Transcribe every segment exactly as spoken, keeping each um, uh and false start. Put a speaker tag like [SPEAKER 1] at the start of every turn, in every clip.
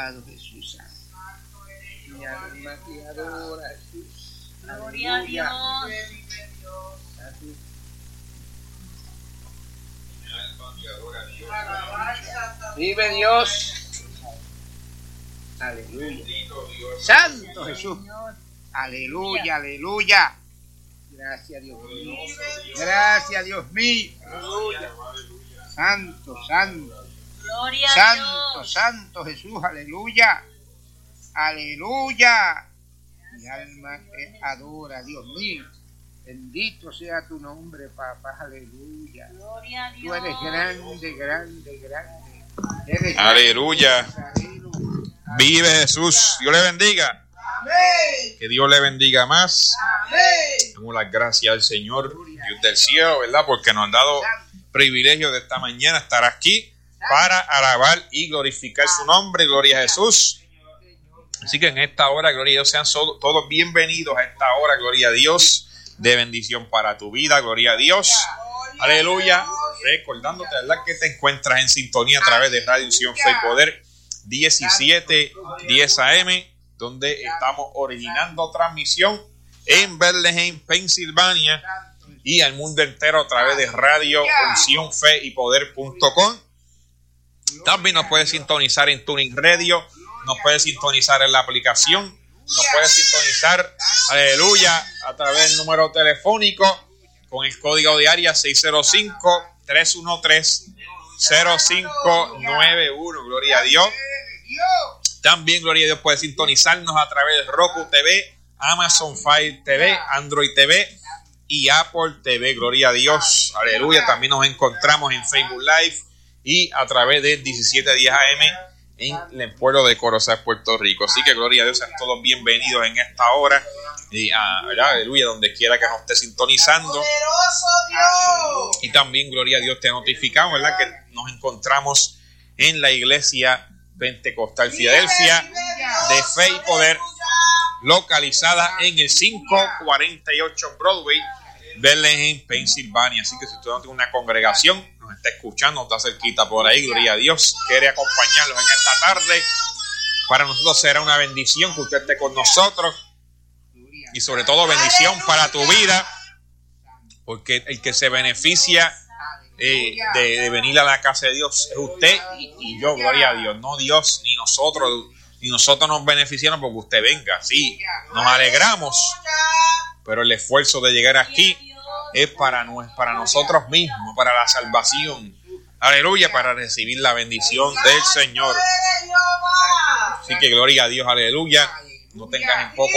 [SPEAKER 1] Alabado Jesús. Mi alma te adora, Jesús.
[SPEAKER 2] Gloria a Dios.
[SPEAKER 1] Vive Dios. Aleluya. Santo Jesús. Aleluya, aleluya. Gracias Dios mío. Gracias Dios mío. Aleluya. Santo, santo.
[SPEAKER 2] Gloria a
[SPEAKER 1] Santo,
[SPEAKER 2] Dios.
[SPEAKER 1] santo Jesús. Aleluya. Aleluya. Mi alma te adora, Dios mío. Bendito sea tu nombre, papá. Aleluya.
[SPEAKER 2] Gloria a Dios.
[SPEAKER 1] Tú eres grande, grande, grande. Eres
[SPEAKER 3] Aleluya.
[SPEAKER 1] grande.
[SPEAKER 3] Vive Jesús. Dios le bendiga.
[SPEAKER 1] Amén.
[SPEAKER 3] Que Dios le bendiga más.
[SPEAKER 1] Amén.
[SPEAKER 3] Damos las gracias al Señor, Dios del cielo, ¿verdad? Porque nos ha dado privilegio de esta mañana estar aquí para alabar y glorificar su nombre. Gloria a Jesús. Así que en esta hora, gloria a Dios, sean todos bienvenidos a esta hora, gloria a Dios, de bendición para tu vida, gloria a Dios. Aleluya. Recordándote, ¿verdad?, que te encuentras en sintonía a través de Radio Unción Fe y Poder diecisiete diez A M, donde estamos originando transmisión en Bethlehem, Pensilvania, y al mundo entero a través de Radio Unción Fe y Poder punto com. También nos puedes sintonizar en Tuning Radio, nos puedes sintonizar en la aplicación, nos puedes sintonizar, aleluya, a través del número telefónico con el código de área seis cero cinco, tres uno tres, cero cinco nueve uno. Gloria a Dios. También, gloria a Dios, puedes sintonizarnos a través de Roku T V, Amazon Fire T V, Android T V y Apple T V. Gloria a Dios. Aleluya. También nos encontramos en Facebook Live y a través de diecisiete diez A M en el pueblo de Corozal, Puerto Rico. Así que gloria a Dios, sean todos bienvenidos en esta hora. Y, ah, aleluya, donde quiera que nos esté sintonizando. Y también, gloria a Dios, te notificamos, ¿verdad?, que nos encontramos en la iglesia Pentecostal Filadelfia de Fe y Poder, localizada en el quinientos cuarenta y ocho Broadway, Bethlehem, Pensilvania. Así que si usted no tiene una congregación, nos está escuchando, está cerquita por ahí, gloria a Dios, quiere acompañarlos en esta tarde, para nosotros será una bendición que usted esté con nosotros, y sobre todo bendición para tu vida, porque el que se beneficia eh, de, de venir a la casa de Dios es usted y, y yo, gloria a Dios, no Dios ni nosotros, ni nosotros nos beneficiamos porque usted venga. Sí, nos alegramos, pero el esfuerzo de llegar aquí es para, para nosotros mismos, para la salvación, aleluya, para recibir la bendición del Señor. Así que gloria a Dios, aleluya. No tengas en poco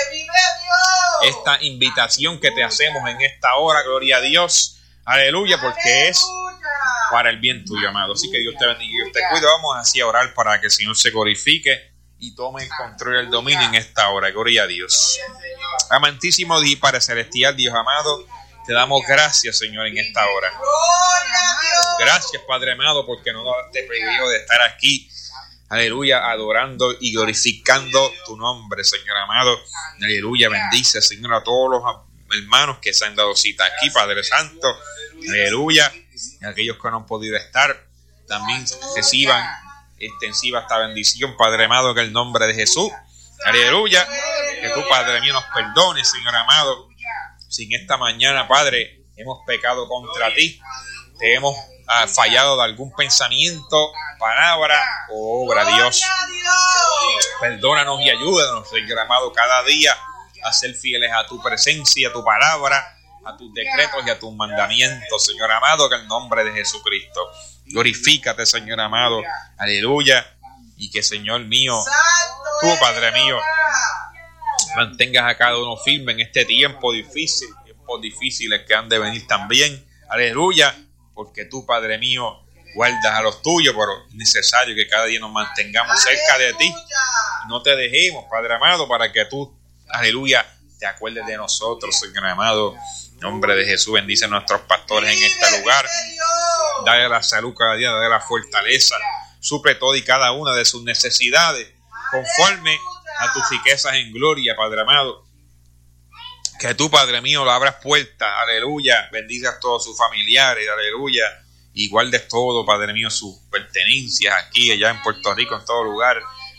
[SPEAKER 3] esta invitación que te hacemos en esta hora, gloria a Dios, aleluya, porque es para el bien tuyo, amado. Así que Dios te bendiga y Dios te cuide. Vamos así a orar para que el Señor se glorifique y tome el control y el dominio en esta hora, gloria a Dios. Amantísimo Dios y Padre celestial, Dios amado, te damos gracias, Señor, en esta hora. Gracias, Padre amado, porque nos da este privilegio de estar aquí, aleluya, adorando y glorificando tu nombre, Señor amado. Aleluya, bendice, Señor, a todos los hermanos que se han dado cita aquí, Padre Santo. Aleluya, y aquellos que no han podido estar, también reciban extensiva esta bendición, Padre amado, en el nombre de Jesús. Aleluya, que tu Padre mío nos perdone, Señor amado, si en esta mañana, Padre, hemos pecado contra ti, te hemos ah, fallado de algún pensamiento, palabra o obra, Dios. Perdónanos y ayúdanos, Señor amado, cada día a ser fieles a tu presencia, a tu palabra, a tus decretos y a tus mandamientos, Señor amado, en el nombre de Jesucristo. Glorifícate, Señor amado, aleluya, y que, Señor mío, tú, Padre mío, mantengas a cada uno firme en este tiempo difícil, tiempos difíciles que han de venir también, aleluya, porque tú, Padre mío, guardas a los tuyos, pero es necesario que cada día nos mantengamos cerca de ti y no te dejemos, Padre amado, para que tú, aleluya, te acuerdes de nosotros, Señor amado. En nombre de Jesús, bendice a nuestros pastores en este lugar, dale la salud cada día, dale la fortaleza, suple todo y cada una de sus necesidades conforme a tus riquezas en gloria, Padre amado. Que tú, Padre mío, lo abras puertas, aleluya, bendice a todos sus familiares, aleluya, y guardes todo, Padre mío, sus pertenencias aquí, allá en Puerto Rico, en todo lugar,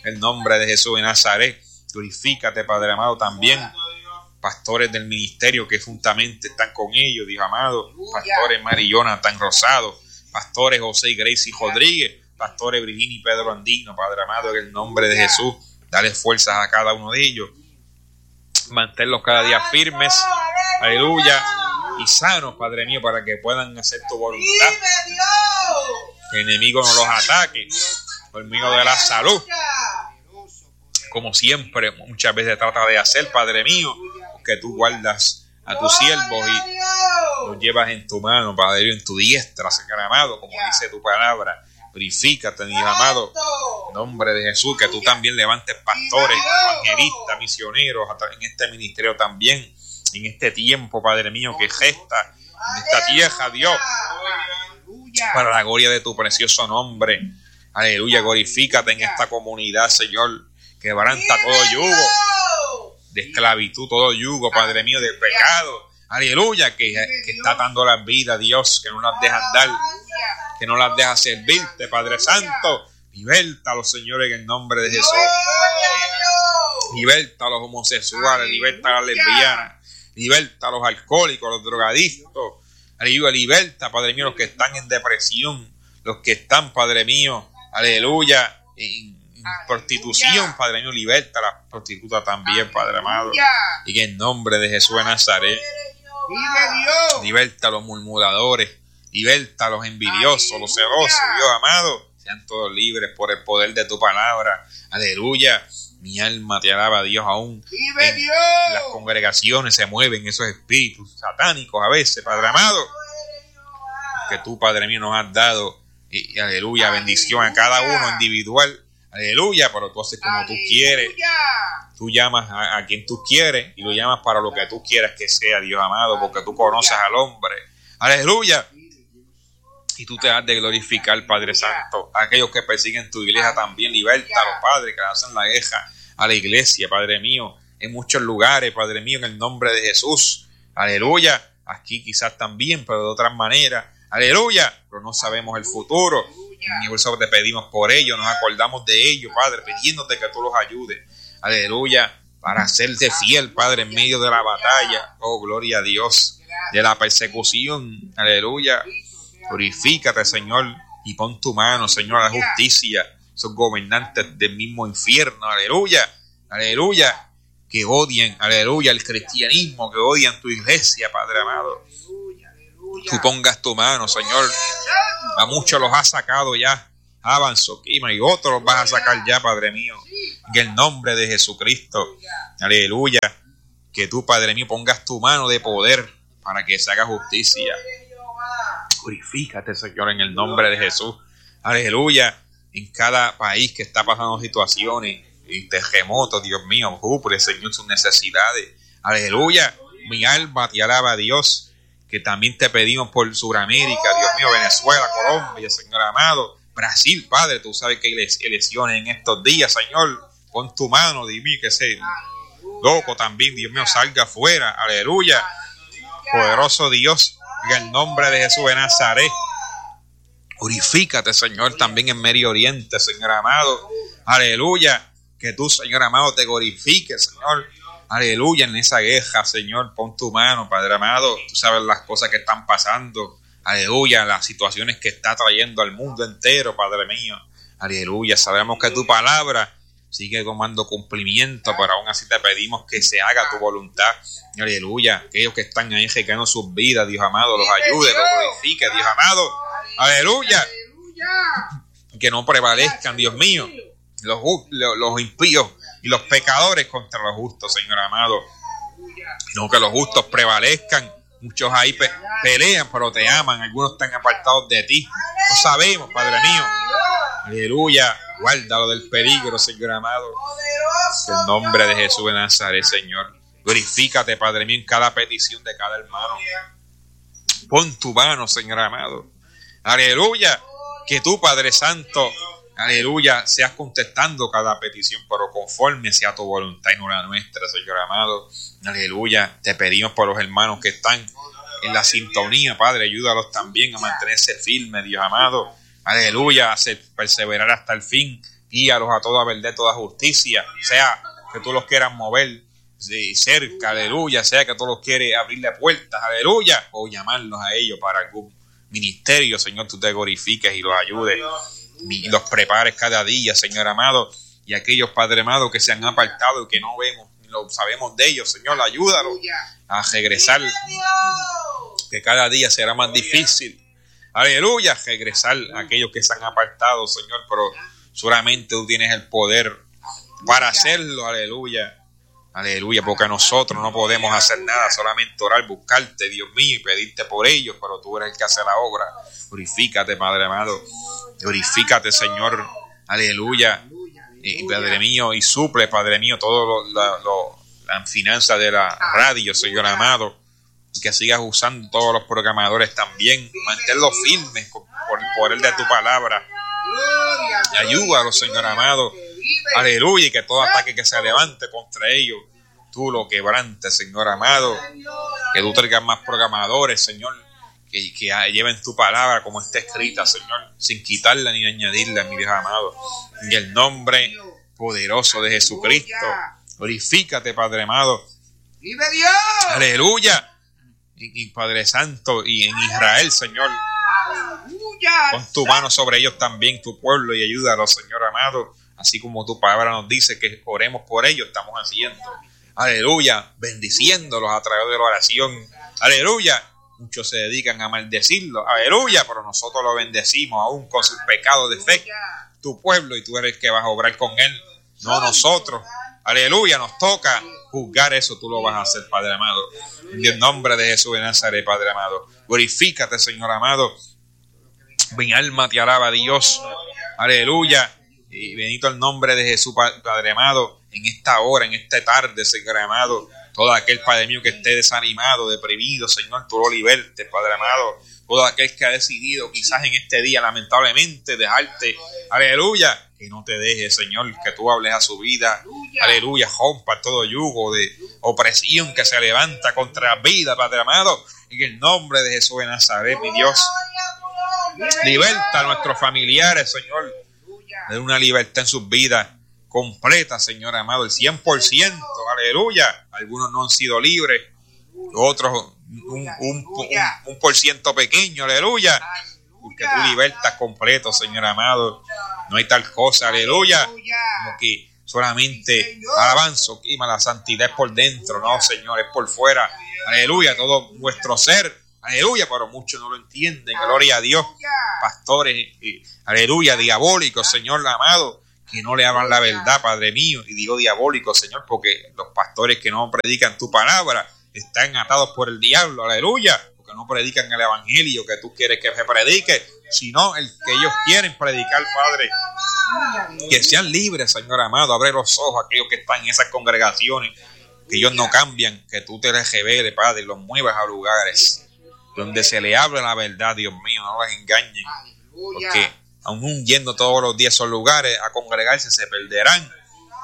[SPEAKER 3] el nombre de Jesús de Nazaret. Glorifícate, Padre amado, también. Pastores del ministerio que juntamente están con ellos, Dios amado. Pastores Mari y Jonathan Rosado. Pastores José y Gracie Rodríguez. Pastores Virginia y Pedro Andino, Padre amado, en el nombre de Jesús. Dale fuerzas a cada uno de ellos. Manténlos cada día firmes. Aleluya. Y sanos, Padre mío, para que puedan hacer tu voluntad. Que el enemigo no los ataque. Por medio de la salud. Como siempre, muchas veces trata de hacer, Padre mío. Que tú guardas a tus siervos y los llevas en tu mano, Padre mío, en tu diestra, Señor amado, como dice tu palabra. Purifícate, Dios amado, en nombre de Jesús, que tú también levantes pastores, evangelistas, misioneros en este ministerio también, en este tiempo, Padre mío, que gesta en esta tierra, Dios, para la gloria de tu precioso nombre. Aleluya, glorifícate en esta comunidad, Señor, quebranta todo yugo de esclavitud, todo yugo, Padre mío, de pecado. Aleluya, que, que está dando las vidas, Dios, que no las dejas dar, que no las dejas servirte, Padre Santo. Libértalos, Señor, en el nombre de Jesús. Liberta a los homosexuales, liberta a las lesbianas, liberta a los alcohólicos, a los drogadictos. Aleluya, liberta, Padre mío, los que están en depresión, los que están, Padre mío, aleluya, en prostitución, Padre mío, liberta a las prostitutas también, Padre amado. Y en el nombre de Jesús de Nazaret, liberta a los murmuradores, liberta a los envidiosos, los celosos, Dios amado. Sean todos libres por el poder de tu palabra. Aleluya. Mi alma te alaba, Dios, aún en, en las congregaciones se mueven esos espíritus satánicos a veces, Padre amado. Que tú, Padre mío, nos has dado, y, y aleluya, bendición a cada uno individual. Aleluya, pero tú haces como tú quieres. Tú llamas a, a quien tú quieres y lo llamas para lo que tú quieras que sea, Dios amado, porque tú conoces al hombre. Aleluya. Y tú te has de glorificar, Padre Santo. A aquellos que persiguen tu iglesia también, liberta a los padres que hacen la guerra a la iglesia, Padre mío, en muchos lugares, Padre mío, en el nombre de Jesús. Aleluya. Aquí quizás también, pero de otras maneras. Aleluya. Pero no sabemos el futuro. Y por eso te pedimos por ellos, nos acordamos de ellos, Padre, pidiéndote que tú los ayudes. Aleluya. Para hacerte fiel, Padre, en medio de la batalla. Oh, gloria a Dios. De la persecución. Aleluya. Glorifícate, Señor, y pon tu mano, Señor, a la justicia. Esos gobernantes del mismo infierno, aleluya, aleluya, que odian, aleluya, el cristianismo, que odian tu iglesia, Padre amado. Tú pongas tu mano, Señor. A muchos los has sacado ya, avanzó, y otros los vas a sacar ya, Padre mío, en el nombre de Jesucristo, aleluya. Que tú, Padre mío, pongas tu mano de poder para que se haga justicia. Purifícate, Señor, en el nombre de Jesús. Aleluya. En cada país que está pasando situaciones y terremotos, Dios mío, cubre, Señor, sus necesidades. Aleluya. Mi alma te alaba, Dios. Que también te pedimos por Sudamérica, Dios mío, Venezuela, Colombia, Señor amado. Brasil, Padre, tú sabes que hay elecciones en estos días, Señor. Pon tu mano, dime que ese loco también, Dios mío, salga afuera. Aleluya. Poderoso Dios. En el nombre de Jesús de Nazaret. Purifícate, Señor, también en Medio Oriente, Señor amado. Aleluya. Que tú, Señor amado, te glorifiques, Señor. Aleluya, en esa guerra, Señor. Pon tu mano, Padre amado. Tú sabes las cosas que están pasando. Aleluya, las situaciones que está trayendo al mundo entero, Padre mío. Aleluya, sabemos que tu palabra sigue tomando cumplimiento, pero aún así te pedimos que se haga tu voluntad. Aleluya. Aquellos que están ahí arriesgando sus vidas, Dios amado, los ayude, los glorifique, Dios amado. Aleluya. Que no prevalezcan, Dios mío, los, los, los impíos y los pecadores contra los justos, Señor amado. No que los justos prevalezcan. Muchos ahí pe- pelean, pero te aman. Algunos están apartados de ti. No sabemos, Padre mío. Aleluya. Guárdalo del peligro, Señor amado. En el nombre de Jesús de Nazaret, Señor. Glorifícate, Padre mío, en cada petición de cada hermano. Pon tu mano, Señor amado. Aleluya. Que tú, Padre Santo, aleluya, seas contestando cada petición, pero conforme sea tu voluntad y no la nuestra, Señor amado. Aleluya. Te pedimos por los hermanos que están en la sintonía, Padre. Ayúdalos también a mantenerse firmes, Dios amado. Aleluya, a perseverar hasta el fin, guíalos a toda verdad, toda justicia, sea que tú los quieras mover de cerca, aleluya, sea que tú los quieres abrirle puertas, aleluya, o llamarlos a ellos para algún ministerio, Señor, tú te glorifiques y los ayudes y los prepares cada día, Señor amado, y aquellos, Padre amado, que se han apartado y que no vemos, ni lo sabemos de ellos, Señor, ayúdalos a regresar, que cada día será más difícil, aleluya, regresar a aquellos que se han apartado, Señor, pero solamente tú tienes el poder para hacerlo, aleluya. Aleluya, porque nosotros no podemos hacer nada, solamente orar, buscarte, Dios mío, y pedirte por ellos, pero tú eres el que hace la obra. Glorifícate, Padre amado, glorifícate, Señor, aleluya, y Padre mío, y suple, Padre mío, todo lo, la, lo, la finanza de la radio, Señor amado, y que sigas usando todos los programadores también, manténlos firmes por, por el poder de tu palabra, y ayúdalos, Señor amado, aleluya, y que todo ataque que se levante contra ellos, tú lo quebrantes, Señor amado, que tú traigas más programadores, Señor, que, que lleven tu palabra como está escrita, Señor, sin quitarla ni añadirla, mi Dios amado, en el nombre poderoso de Jesucristo, glorifícate, Padre amado,
[SPEAKER 1] ¡Vive Dios!
[SPEAKER 3] Aleluya, y, y Padre Santo, y en Israel, Señor,
[SPEAKER 1] ¡Aleluya!
[SPEAKER 3] pon tu mano sobre ellos también, tu pueblo, y ayúdalos, Señor amado, así como tu palabra nos dice que oremos por ellos, estamos haciendo. Aleluya, bendiciéndolos a través de la oración. Aleluya, muchos se dedican a maldecirlo. Aleluya, pero nosotros lo bendecimos aún con sus pecados de fe. Tu pueblo, y tú eres el que vas a obrar con él, no nosotros. Aleluya, nos toca juzgar eso, tú lo vas a hacer, Padre amado. En el nombre de Jesús de Nazaret, Padre amado. Glorifícate, Señor amado. Mi alma te alaba, Dios. Aleluya. Y bendito el nombre de Jesús, Padre amado, en esta hora, en esta tarde, Señor amado, todo aquel, Padre mío, que esté desanimado, deprimido, Señor, tú lo libertes, Padre amado, todo aquel que ha decidido quizás en este día, lamentablemente, dejarte, aleluya, que no te deje, Señor, que tú hables a su vida, aleluya, rompa todo yugo de opresión que se levanta contra la vida, Padre amado, en el nombre de Jesús de Nazaret, mi Dios, liberta a nuestros familiares, Señor, de una libertad en sus vidas completa, Señor amado, el cien por ciento, aleluya. Algunos no han sido libres, otros un, un, un, un por ciento pequeño, aleluya, porque tú libertas completo, Señor amado. No hay tal cosa, aleluya, como que solamente alabanza, quima la santidad es por dentro, no, Señor, es por fuera, aleluya, todo nuestro ser. Aleluya, pero muchos no lo entienden. Gloria a Dios. Pastores, eh, aleluya, diabólicos, Señor amado, que no le hablan la verdad, Padre mío. Y digo diabólicos, Señor, porque los pastores que no predican tu palabra están atados por el diablo. Aleluya, porque no predican el evangelio que tú quieres que se predique, sino el que ellos quieren predicar, Padre. Que sean libres, Señor amado. Abre los ojos a aquellos que están en esas congregaciones, que ellos no cambian, que tú te les reveles, Padre, y los muevas a lugares donde se le habla la verdad, Dios mío, no los engañen, porque aún yendo todos los días a esos lugares a congregarse se perderán,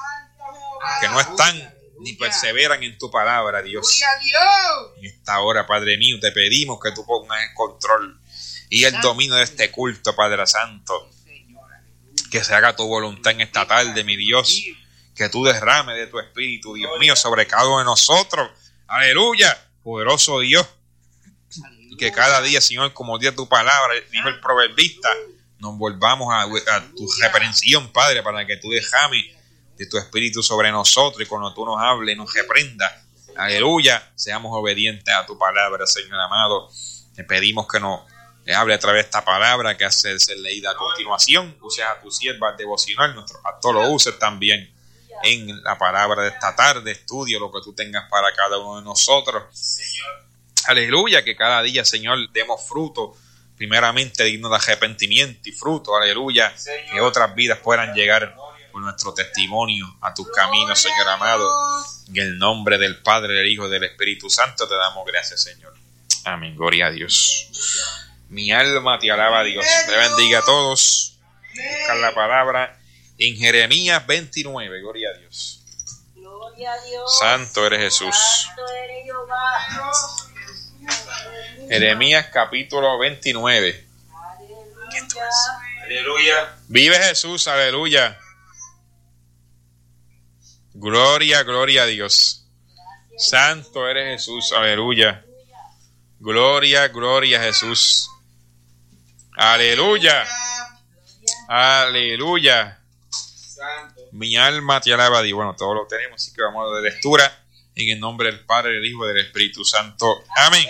[SPEAKER 3] que no están ni perseveran en tu palabra, Dios. En esta hora, Padre mío, te pedimos que tú pongas el control y el dominio de este culto, Padre Santo, que se haga tu voluntad en esta tarde, mi Dios, que tú derrames de tu espíritu, Dios mío, sobre cada uno de nosotros, aleluya, poderoso Dios. Que cada día, Señor, como dice tu palabra, dijo el proverbista, nos volvamos a, a tu reprensión, Padre, para que tú derrames de tu espíritu sobre nosotros y cuando tú nos hables, nos reprendas, aleluya, seamos obedientes a tu palabra, Señor amado. Te pedimos que nos hable a través de esta palabra que hace ser leída a continuación, uses a tu sierva devocional, nuestro pastor lo uses también en la palabra de esta tarde, estudio lo que tú tengas para cada uno de nosotros. Aleluya, que cada día, Señor, demos fruto, primeramente digno de arrepentimiento y fruto, aleluya, que otras vidas puedan llegar por nuestro testimonio a tus caminos, Señor amado. En el nombre del Padre, del Hijo y del Espíritu Santo te damos gracias, Señor. Amén, gloria a Dios. Mi alma te alaba, Dios. Te bendiga a todos. Buscar la palabra en Jeremías veintinueve, gloria a Dios.
[SPEAKER 2] Gloria a Dios.
[SPEAKER 3] Santo eres Jesús.
[SPEAKER 2] Santo eres Jehová.
[SPEAKER 3] Jeremías capítulo veintinueve.
[SPEAKER 2] Aleluya.
[SPEAKER 3] Vive Jesús, aleluya. Gloria, gloria a Dios. Santo eres Jesús, aleluya. Gloria, gloria a Jesús. Aleluya. Aleluya. Mi alma te alaba a Dios. Bueno, todo lo tenemos, así que vamos a dar lectura en el nombre del Padre, del Hijo y del Espíritu Santo. Amén.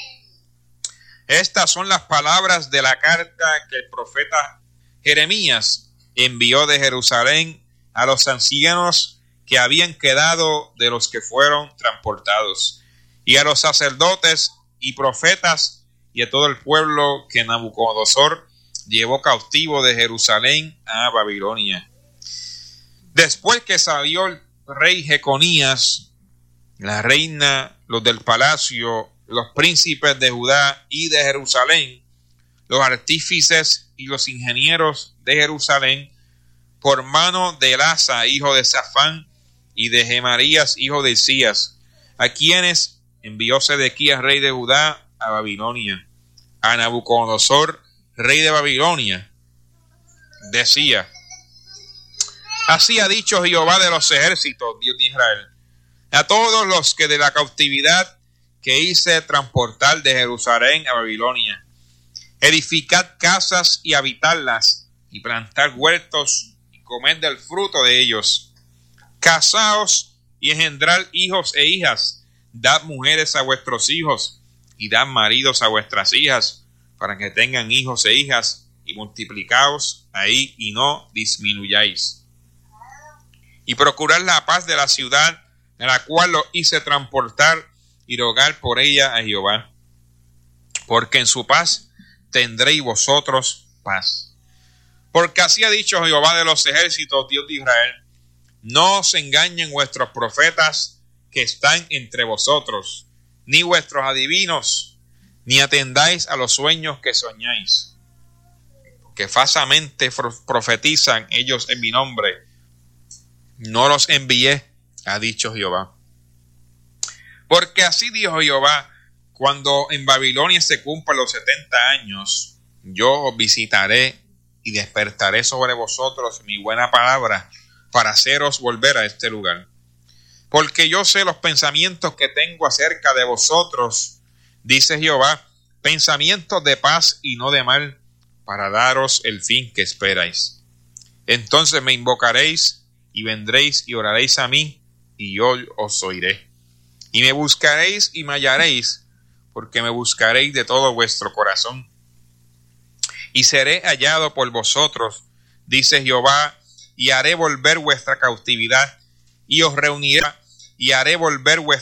[SPEAKER 3] Estas son las palabras de la carta que el profeta Jeremías envió de Jerusalén a los ancianos que habían quedado de los que fueron transportados, y a los sacerdotes y profetas y a todo el pueblo que Nabucodonosor llevó cautivo de Jerusalén a Babilonia. Después que salió el rey Jeconías, la reina, los del palacio, los príncipes de Judá y de Jerusalén, los artífices y los ingenieros de Jerusalén, por mano de Elasa, hijo de Safán, y de Gemarías, hijo de Hilcías, a quienes envió Sedequías, rey de Judá, a Babilonia, a Nabucodonosor, rey de Babilonia, decía: así ha dicho Jehová de los ejércitos, Dios de Israel, a todos los que de la cautividad que hice transportar de Jerusalén a Babilonia: edificad casas y habitarlas, y plantar huertos y comer del fruto de ellos. Casaos y engendrad hijos e hijas, dad mujeres a vuestros hijos, y dad maridos a vuestras hijas, para que tengan hijos e hijas, y multiplicaos ahí y no disminuyáis. Y procurad la paz de la ciudad, en la cual los hice transportar, y rogar por ella a Jehová, porque en su paz tendréis vosotros paz. Porque así ha dicho Jehová de los ejércitos, Dios de Israel: no os engañen vuestros profetas que están entre vosotros, ni vuestros adivinos, ni atendáis a los sueños que soñáis, que falsamente profetizan ellos en mi nombre. No los envié, ha dicho Jehová. Porque así dijo Jehová: cuando en Babilonia se cumplan los setenta años, yo os visitaré y despertaré sobre vosotros mi buena palabra, para haceros volver a este lugar. Porque yo sé los pensamientos que tengo acerca de vosotros, dice Jehová, pensamientos de paz y no de mal, para daros el fin que esperáis. Entonces me invocaréis y vendréis y oraréis a mí, y yo os oiré. Y me buscaréis y me hallaréis, porque me buscaréis de todo vuestro corazón. Y seré hallado por vosotros, dice Jehová, y haré volver vuestra cautividad, y os reuniré, y haré volver vuestra